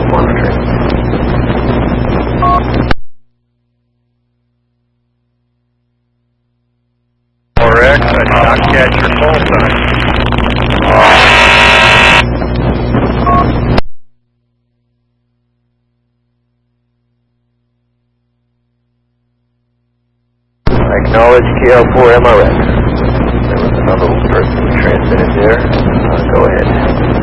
monitoring. RX, I did not catch your call sign. I acknowledge KL4 MRX. There was another person who transmitted there. Go ahead.